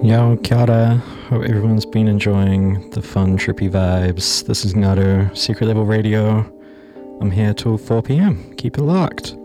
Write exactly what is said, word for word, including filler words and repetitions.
Yo, kia ora. Hope everyone's been enjoying the fun, trippy vibes. This is Ngaru, Secret Level Radio. I'm here till four p.m. Keep it locked.